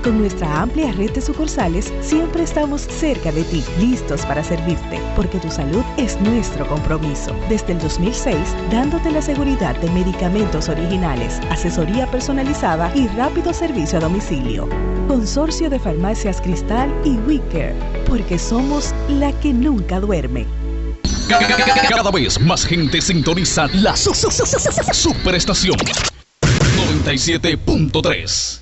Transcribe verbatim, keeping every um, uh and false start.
Con nuestra amplia red de sucursales, siempre estamos cerca de ti, listos para servirte, porque tu salud es nuestro compromiso. Desde el dos mil seis, dándote la seguridad de medicamentos originales, asesoría personalizada y rápido servicio a domicilio. Consorcio de Farmacias Cristal y We Care, porque somos la que nunca duerme. Cada vez más gente sintoniza la su- su- su- su- superestación noventa y siete punto tres.